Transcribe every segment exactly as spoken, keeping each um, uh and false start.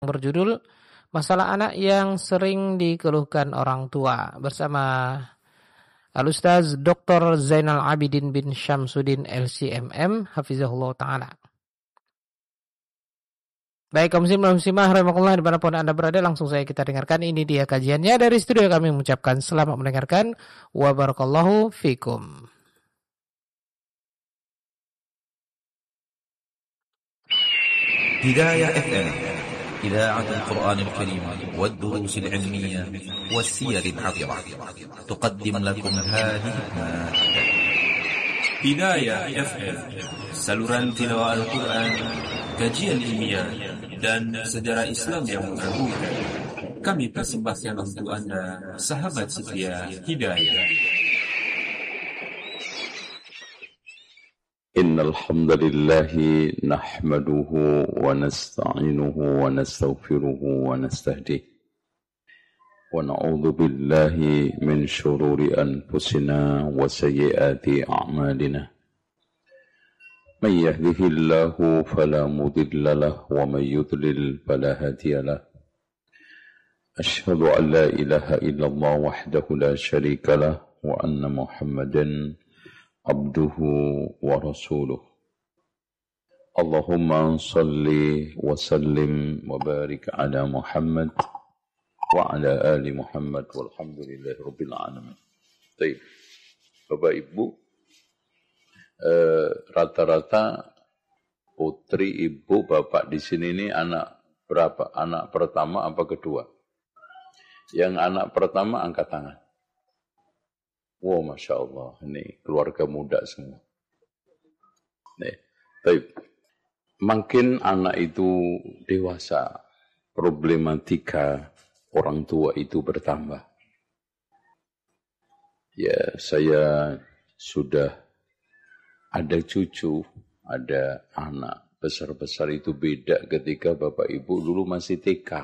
berjudul Masalah Anak yang Sering Dikeluhkan Orang Tua bersama Al-Ustaz doktor Zainal Abidin bin Syamsuddin L C M M hafizahullah taala. Baik kaum muslim dan muslimah rahimakumullah dimanapun Anda berada, langsung saya kita dengarkan ini dia kajiannya dari studio. Kami mengucapkan selamat mendengarkan wa barakallahu fikum. Hidayah F M إذاعة القرآن الكريم والدروس العلمية والسير العطرة تقدم لكم هذه المادة. Hidayah F M, saluran tilawah Al-Quran, kajian ilmiah dan sejarah Islam yang mengagumkan. Kami persembahkan untuk Anda, sahabat setia Hidayah. إن الحمد لله نحمده ونستعينه ونستغفره ونستهديه ونعوذ بالله من شرور أنفسنا وسيئات أعمالنا من يهده الله فلا مضل له ومن يضلل فلا هادي له أشهد أن لا إله إلا الله وحده لا شريك له وأن محمدا عبده ورسوله اللهم صل وسلم وبارك على محمد وعلى آل محمد والحمد لله رب العالمين. Baik, Bapak Ibu, eh, rata-rata putri ibu bapak di sini ini anak berapa? Anak pertama apa kedua? Yang anak pertama angkat tangan. Wow, Masya Allah, ini keluarga muda semua. Nih, baik. Makin anak itu dewasa, problematika orang tua itu bertambah. Ya, saya sudah ada cucu, ada anak. Besar-besar itu beda ketika bapak ibu dulu masih T K.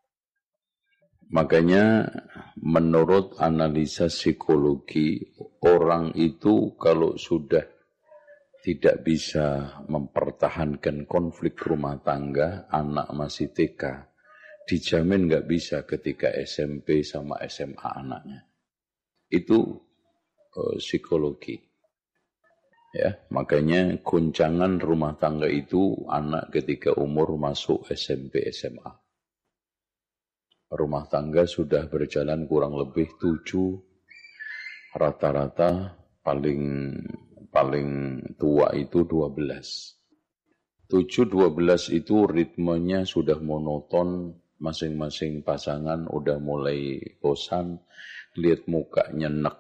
Makanya menurut analisa psikologi, orang itu kalau sudah tidak bisa mempertahankan konflik rumah tangga, anak masih T K, dijamin nggak bisa ketika S M P sama S M A anaknya. Itu uh, psikologi. Ya, makanya goncangan rumah tangga itu anak ketika umur masuk S M P S M A. Rumah tangga sudah berjalan kurang lebih tujuh, rata-rata paling paling tua itu dua belas. Tujuh dua belas itu ritmenya sudah monoton, masing-masing pasangan udah mulai bosan, lihat mukanya nek.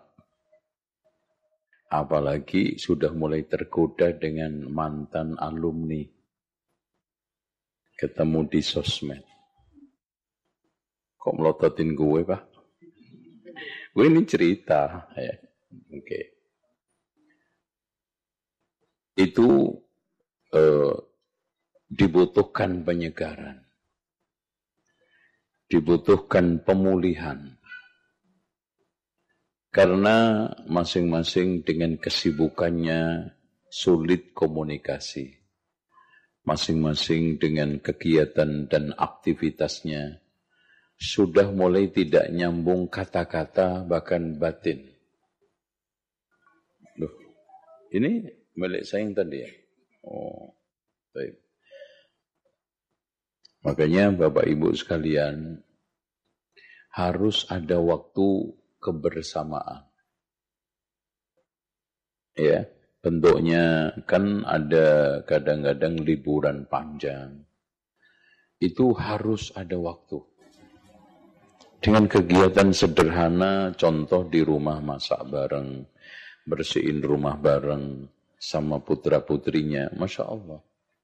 Apalagi sudah mulai tergoda dengan mantan alumni, ketemu di sosmed. Kok melototin gue, Pak? Gue ini cerita. Ya. Oke. Okay. Itu eh, dibutuhkan penyegaran. Dibutuhkan pemulihan. Karena masing-masing dengan kesibukannya sulit komunikasi. Masing-masing dengan kegiatan dan aktivitasnya sudah mulai tidak nyambung kata-kata, bahkan batin. Loh, ini milik saya yang tadi ya? Oh, baik. Makanya Bapak Ibu sekalian, harus ada waktu kebersamaan. Ya, bentuknya kan ada kadang-kadang liburan panjang. Itu harus ada waktu. Dengan kegiatan sederhana, contoh di rumah masak bareng, bersihin rumah bareng sama putra-putrinya, Masya Allah.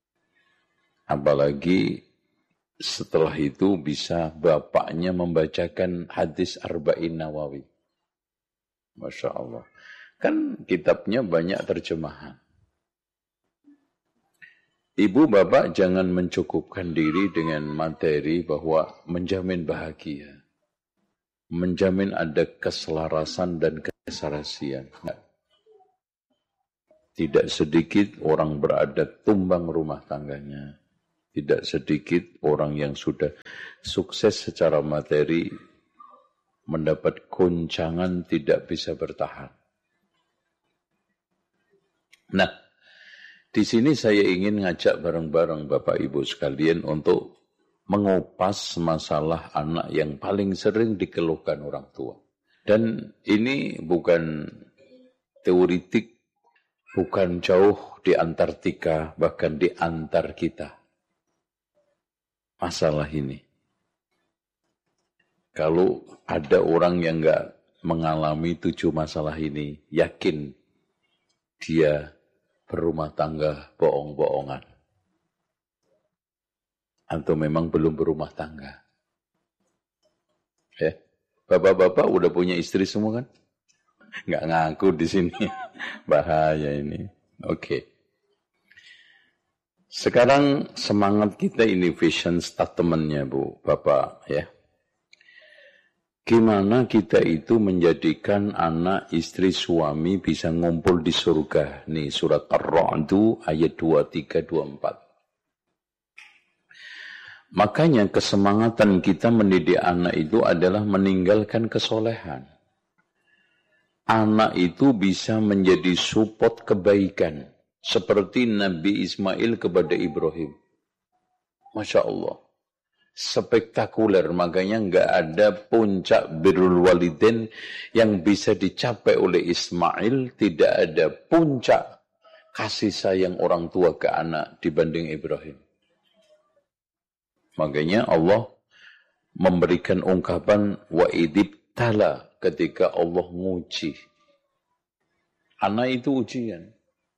Apalagi setelah itu bisa bapaknya membacakan hadis Arba'in Nawawi. Masya Allah. Kan kitabnya banyak terjemahan. Ibu bapak jangan mencukupkan diri dengan materi bahwa menjamin bahagia. Menjamin ada keselarasan dan keserasian. Nah, tidak sedikit orang beradat tumbang rumah tangganya. Tidak sedikit orang yang sudah sukses secara materi mendapat goncangan tidak bisa bertahan. Nah, di sini saya ingin ngajak bareng-bareng Bapak Ibu sekalian untuk mengupas masalah anak yang paling sering dikeluhkan orang tua. Dan ini bukan teoritik, bukan jauh di Antartika, bahkan di antar kita. Masalah ini. Kalau ada orang yang enggak mengalami tujuh masalah ini, yakin dia berumah tangga bohong-bohongan. Atau memang belum berumah tangga. Ya, bapak-bapak udah punya istri semua kan? Nggak ngaku di sini. Bahaya ini. Oke. Okay. Sekarang semangat kita ini vision statement-nya Bu, Bapak ya. Gimana kita itu menjadikan anak, istri, suami bisa ngumpul di surga. Nih surat Ar-Ra'd ayat dua puluh tiga dua puluh empat. Makanya kesemangatan kita mendidik anak itu adalah meninggalkan kesolehan. Anak itu bisa menjadi support kebaikan. Seperti Nabi Ismail kepada Ibrahim. Masya Allah. Spektakuler, makanya enggak ada puncak birrul walidain yang bisa dicapai oleh Ismail, tidak ada puncak kasih sayang orang tua ke anak dibanding Ibrahim. Makanya Allah memberikan ungkapan wa idibtala ketika Allah nguji. Anak itu ujian.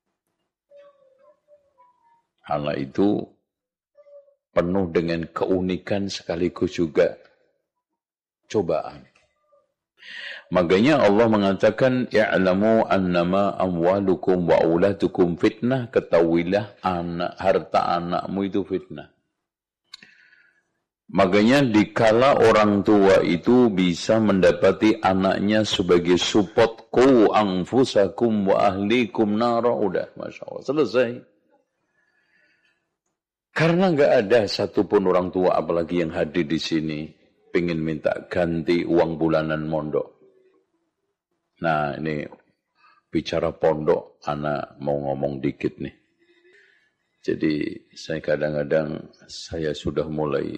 Anak itu penuh dengan keunikan sekaligus juga cobaan. Makanya Allah mengatakan i'lamu annama amwalukum wa auladukum fitnah, ketahuilah anak harta anakmu itu fitnah. Makanya dikala orang tua itu bisa mendapati anaknya sebagai support qu anfusakum wa ahlikum nara, udah Masya Allah selesai. Karena nggak ada satupun orang tua, apalagi yang hadir di sini, pengen minta ganti uang bulanan mondok. Nah ini bicara pondok, anak mau ngomong dikit nih. Jadi saya kadang-kadang saya sudah mulai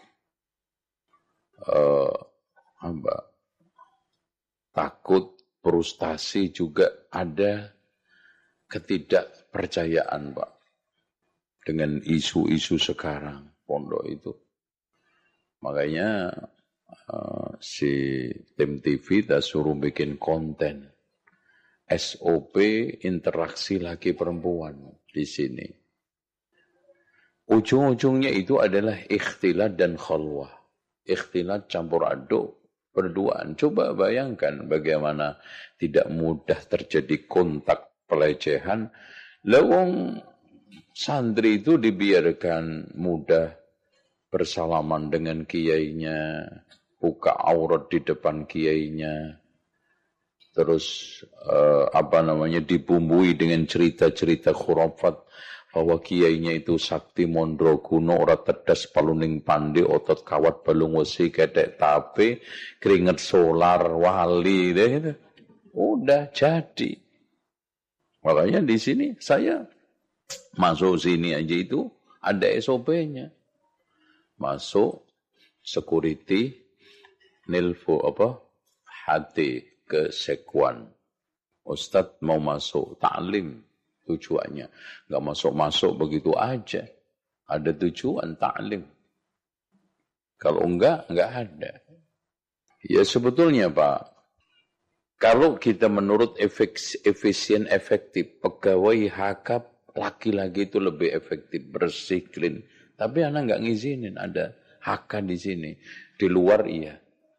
uh, apa, takut, frustasi juga ada ketidakpercayaan Pak. Dengan isu-isu sekarang, pondok itu. Makanya uh, si tim T V kita suruh bikin konten. S O P interaksi laki perempuan di sini. Ujung-ujungnya itu adalah ikhtilat dan khalwah. Ikhtilat campur aduk, berduaan. Coba bayangkan bagaimana tidak mudah terjadi kontak pelecehan. Lawang santri itu dibiarkan mudah bersalaman dengan kiainya, buka aurat di depan kiainya, terus uh, apa namanya dibumbui dengan cerita-cerita khurafat bahwa kiainya itu sakti mondro kuno ora tedas paluning pande otot kawat balung wesi ketek tape keringet solar wali deh. Udah jadi. Makanya di sini saya masuk sini aja itu ada S O P-nya. Masuk security nelfo apa? H T ke sekwan. Ustadz mau masuk taklim tujuannya. Enggak masuk-masuk begitu aja. Ada tujuan taklim. Kalau enggak, enggak ada. Ya sebetulnya Pak, kalau kita menurut efisien efektif, pegawai hakap laki-laki itu lebih efektif, bersih, clean. Tapi anak nggak ngizinin ada H K di sini. Di luar iya.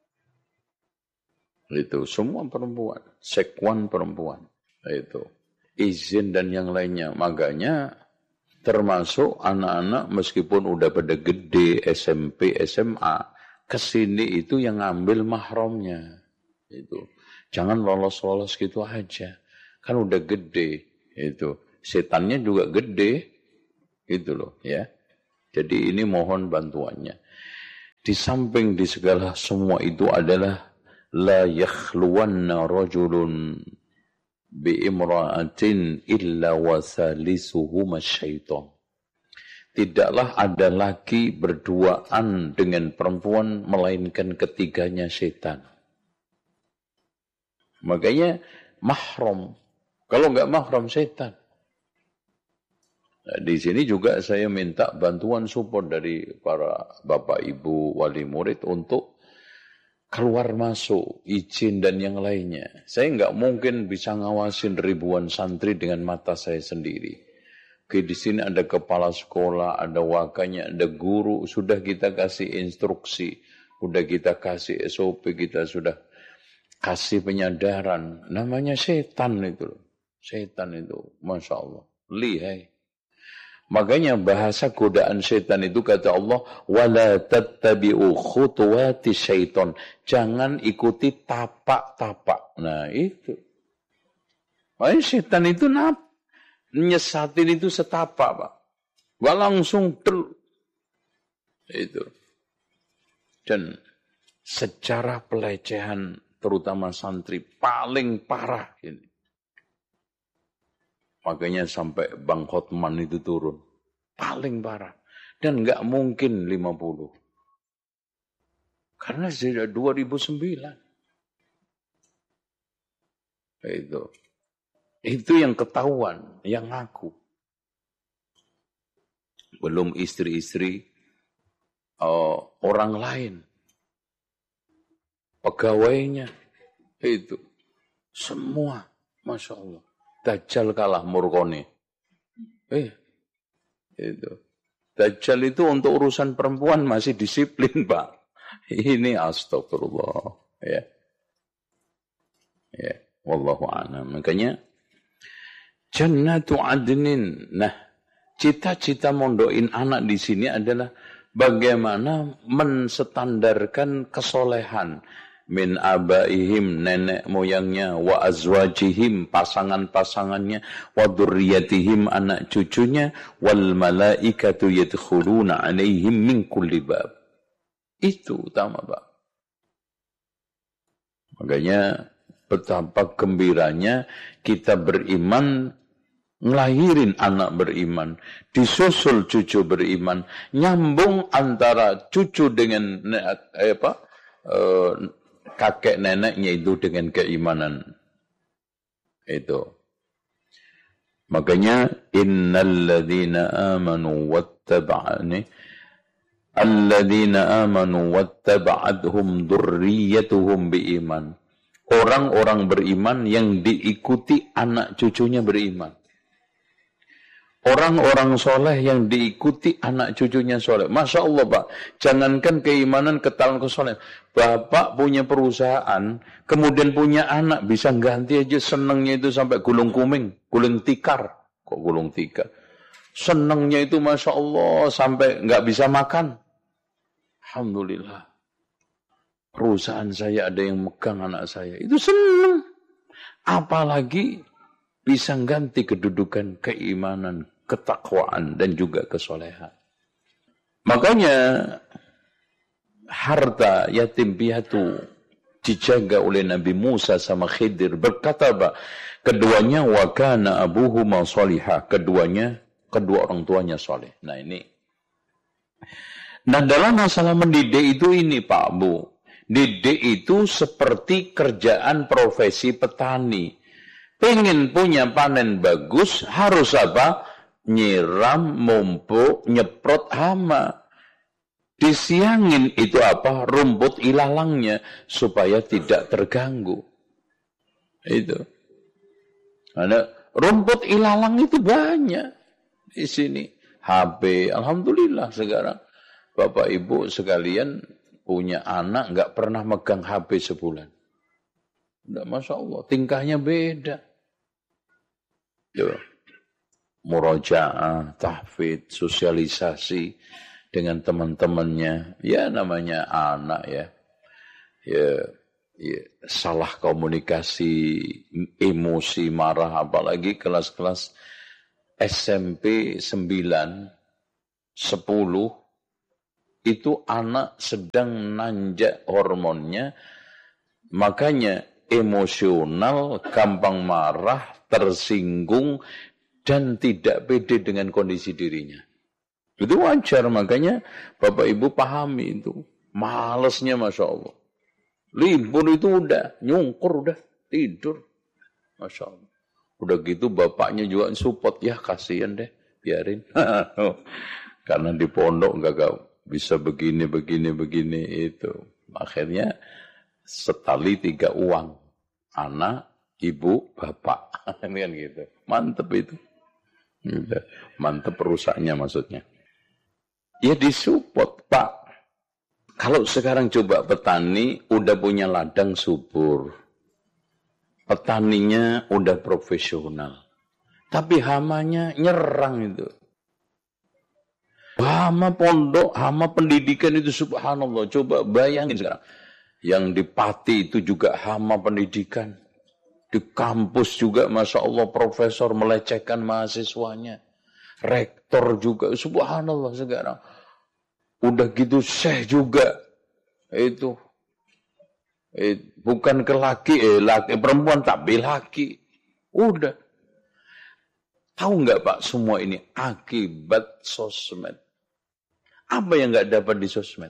Itu semua perempuan. Sekwan perempuan. Itu. Izin dan yang lainnya. Makanya termasuk anak-anak meskipun udah pada gede, S M P, S M A. Kesini itu yang ngambil mahramnya. Itu. Jangan lolos-lolos gitu aja. Kan udah gede. Itu. Setannya juga gede, gitu loh, ya. Jadi ini mohon bantuannya. Di samping di segala semua itu adalah la yakhluwanna rajulun bi imra'atin illa wasalisuhuma syaitan. Tidaklah ada lagi berduaan dengan perempuan melainkan ketiganya setan. Makanya mahram. Kalau enggak mahram setan. Nah, di sini juga saya minta bantuan support dari para bapak ibu wali murid untuk keluar masuk, izin dan yang lainnya. Saya nggak mungkin bisa ngawasin ribuan santri dengan mata saya sendiri. Oke, di sini ada kepala sekolah, ada wakanya, ada guru, sudah kita kasih instruksi, sudah kita kasih S O P, kita sudah kasih penyadaran. Namanya setan itu, setan itu, masya Allah, lihai. Makanya bahasa godaan setan itu kata Allah, wala tattabi'u khutuwati syaiton. Jangan ikuti tapak-tapak. Nah itu. Makanya setan itu nap, nyesatin itu setapak, Pak. Gak langsung del. Itu. Dan secara pelecehan terutama santri paling parah ini. Makanya sampai Bang Hotman itu turun. Paling parah. Dan nggak mungkin lima puluh. Karena sudah dua ribu sembilan. Itu. Itu yang ketahuan, yang ngaku. Belum istri-istri uh, orang lain. Pegawainya. Itu. Semua. Masya Allah. Dajjal kalah murkoni. Eh, itu. Dajjal itu untuk urusan perempuan masih disiplin, Pak. Ini astagfirullah. Ya. Ya. Wallahu a'lam. Makanya, jannatu adnin. Nah, cita-cita mondokin anak di sini adalah bagaimana menstandarkan kesolehan. Min abaihim, nenek moyangnya, wa azwajihim, pasangan-pasangannya, wa dzurriyyatihim, anak cucunya, wal malaikatu yadkhuluna alaihim min kulli bab. Itu utama, Pak. Makanya betapa gembiranya kita beriman, ngelahirin anak beriman, disusul cucu beriman, nyambung antara cucu dengan eh, apa? Eh, kakek neneknya itu dengan keimanan itu. Makanya innalladzina amanu wattaba'ani alladzina amanu wattaba'adhum dzurriyyatuhum biiman. Orang-orang beriman yang diikuti anak cucunya beriman. Orang-orang soleh yang diikuti anak cucunya soleh. Masya Allah, Pak. Jangankan keimanan, ketahuan kesolehan. Bapak punya perusahaan, kemudian punya anak, bisa ganti aja senengnya itu sampai gulung kuming, gulung tikar. Kok gulung tikar? Senengnya itu Masya Allah, sampai nggak bisa makan. Alhamdulillah. Perusahaan saya ada yang megang anak saya. Itu seneng. Apalagi bisa ganti kedudukan keimanan, ketakwaan, dan juga kesolehan. Makanya harta yatim piatu dijaga oleh Nabi Musa sama Khidir. Berkata apa? Keduanya wa kana abuhuma sholihah. Keduanya, kedua orang tuanya soleh. Nah ini. Nah dalam masalah mendidik itu ini Pak Bu. Didik itu seperti kerjaan profesi petani. Pengen punya panen bagus, harus apa? Nyiram, mumpuk, nyeprot hama. Disiangin itu apa? Rumput ilalangnya, supaya tidak terganggu. Itu. Ada rumput ilalang itu banyak di sini. H P, alhamdulillah sekarang Bapak Ibu sekalian punya anak nggak pernah megang H P sebulan. Udah, Masya Allah, tingkahnya beda. Tuh. Murojaah, tahfidz, sosialisasi dengan teman-temannya. Ya namanya anak ya. Ya, ya. Salah komunikasi, emosi, marah. Apalagi kelas-kelas S M P sembilan. sepuluh, itu anak sedang nanjak hormonnya, makanya emosional, gampang marah, tersinggung, dan tidak pede dengan kondisi dirinya. Itu wajar, makanya Bapak Ibu pahami itu. Malesnya Masya Allah. Libur itu udah, nyungkur udah, tidur. Masya Allah. Udah gitu bapaknya juga support, ya kasihan deh, biarin. Karena di pondok gak bisa begini, begini, begini itu. Akhirnya setali tiga uang. Anak, ibu, bapak. Ini kan gitu. Mantep itu. Mantep rusaknya maksudnya. Ya disupport, Pak. Kalau sekarang coba petani udah punya ladang subur. Petaninya udah profesional. Tapi hamanya nyerang itu. Hama pondok, hama pendidikan itu subhanallah. Coba bayangin sekarang. Yang di Pati itu juga hama pendidikan. Di kampus juga Masya Allah profesor melecehkan mahasiswanya. Rektor juga, subhanallah sekarang. Udah gitu syekh juga. Itu. Eh, bukan ke laki, eh laki, perempuan tapi laki. Udah. Tahu nggak Pak semua ini akibat sosmed. Apa yang nggak dapat di sosmed?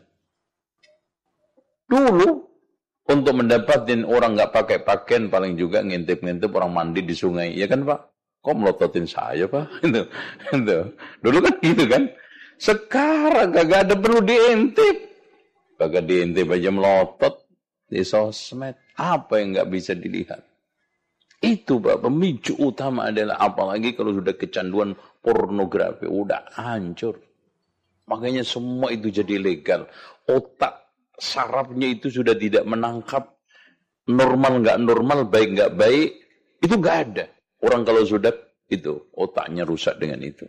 Dulu untuk mendapatkan orang nggak pakai pakaian paling juga ngintip-ngintip orang mandi di sungai, ya kan Pak? Kok melototin saya Pak? Itu, itu. Dulu kan gitu kan? Sekarang kagak ada perlu diintip, kagak diintip aja melotot di sosmed. Apa yang nggak bisa dilihat? Itu Pak, pemicu utama adalah apalagi kalau sudah kecanduan pornografi, udah hancur. Makanya semua itu jadi legal. Otak sarafnya itu sudah tidak menangkap normal nggak normal, baik nggak baik, itu nggak ada. Orang kalau sudah itu otaknya rusak dengan itu.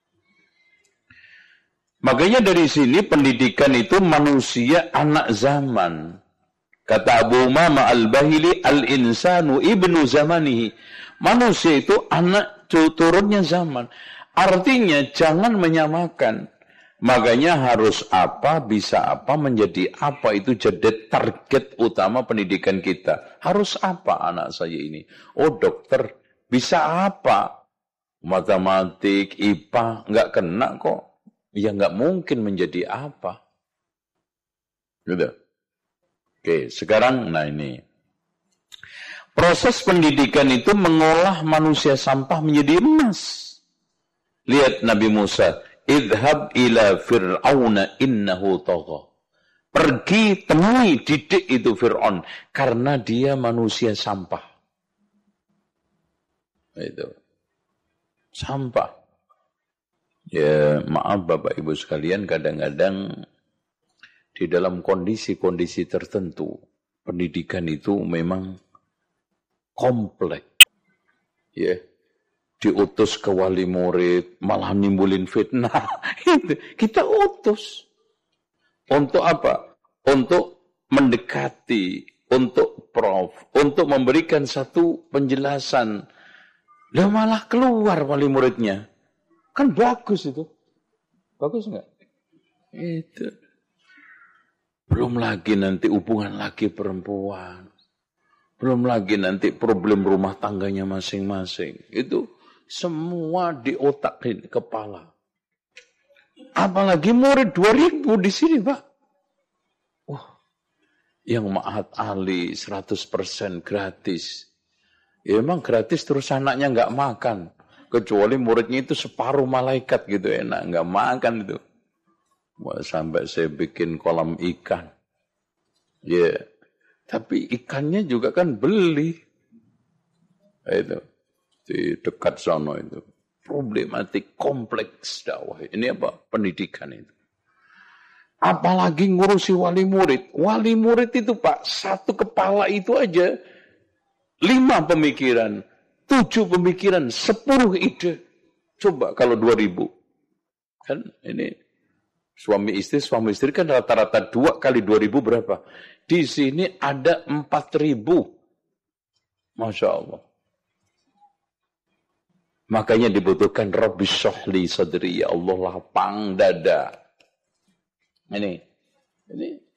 Makanya dari sini pendidikan itu manusia anak zaman. Kata Abu Umamah Al-Bahili, al-insanu ibnu zamanihi. Manusia itu anak turunnya zaman. Artinya jangan menyamakan. Makanya harus apa, bisa apa, menjadi apa. Itu jadi target utama pendidikan kita. Harus apa anak saya ini? Oh dokter, bisa apa? Matematik, I P A, nggak kena kok. Ya nggak mungkin menjadi apa. Gitu. Oke, sekarang, nah ini. Proses pendidikan itu mengolah manusia sampah menjadi emas. Lihat Nabi Musa. Idhab ila fir'auna innahu tagha. Pergi temui didik itu Fir'aun. Karena dia manusia sampah. Itu. Sampah. Ya maaf Bapak Ibu sekalian, kadang-kadang di dalam kondisi-kondisi tertentu, pendidikan itu memang kompleks. Ya. Diutus ke wali murid, malah nimbulin fitnah. Kita utus. Untuk apa? Untuk mendekati, untuk prof, untuk memberikan satu penjelasan. Lah malah keluar wali muridnya. Kan bagus itu. Bagus enggak? Itu. Belum lagi nanti hubungan laki perempuan. Belum lagi nanti problem rumah tangganya masing-masing. Itu semua di otak di kepala. Apalagi murid dua ribu di sini, Pak. Wah, yang Ma'had Ali seratus persen gratis. Ya emang gratis terus anaknya nggak makan. Kecuali muridnya itu separuh malaikat gitu, enak. Nggak makan itu. Wah, sampai saya bikin kolam ikan. Ya, yeah. Tapi ikannya juga kan beli. Itu. Di dekat sana itu. Problematik kompleks dakwah. Ini apa? Pendidikan itu. Apalagi ngurusi wali murid. Wali murid itu Pak, satu kepala itu aja lima pemikiran, tujuh pemikiran, sepuluh ide. Coba kalau dua ribu. Kan ini suami istri, suami istri kan rata-rata dua kali dua ribu berapa? Di sini ada empat ribu. Masya Allah. Makanya dibutuhkan Rabbi syrahli sadri, ya Allah lapang dada. Ini, ini